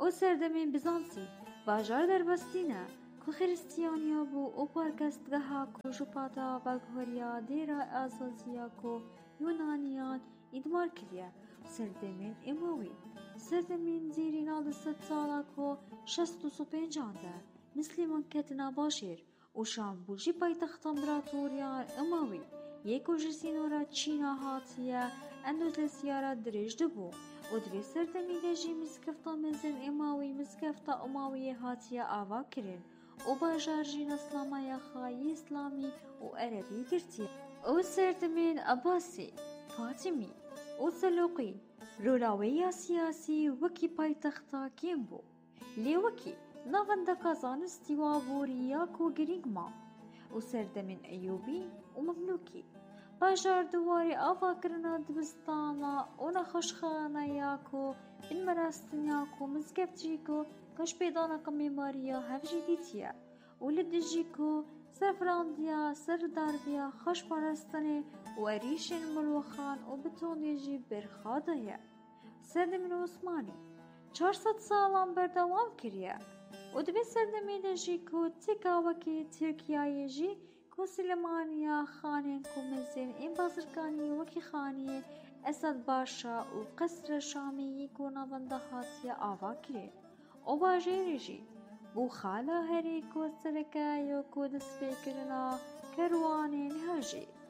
او سردمین بیزانسی باجار در بستینه که خریستیانیا بو او پارکستگاها که جوپاتا بلگهوریا دیرا آزازیا که یونانیان ادمار کریه سردمین اموی سردمین زیری نال 100 سالا که 650 مسلمان کتنا باشیر و شام بوجی پایتخت امپراتوریان اموی یکو جسینورا چینا هاتیه اندوزلسیا را درج دبو و دوی سردمینه جی مسکفتا مزن اماوی مسکفتا اماوی هاتیه آوا کرن و باجار جی نسلامای خایی اسلامی و عربی گرتیه و سردمین عباسی فاطمی و سلوقی رولاوی سیاسی وکی پایتختا کیم بو لی وکی نافندکا زانستی و بوریا کو گرینگ ما و سردمین ایوبی و مملوکی باجار دواری آوا کرنا دبستانا و نخوشخانه یاکو این مراستن یاکو مزگفت جیکو کش پیدانا کمیماریا هفجی دیتیا و لدجیکو سرفراندیا سرداربیا خوش پرستنه و اریشن ملوخان و بتونی جی برخاده سردمین عثمانی 400 سالان بردوام کریه و دوی سردمین جی که تکاوکی ترکیای جی که سلمانیا خانین که مزین این بازرگانی وکی خانیه اسد باشا و قصر شامی که نوانده هاتیه آوا کرین و باجیری جی بو خالا هری که سرکایو که دست بکرنا کروانین هجی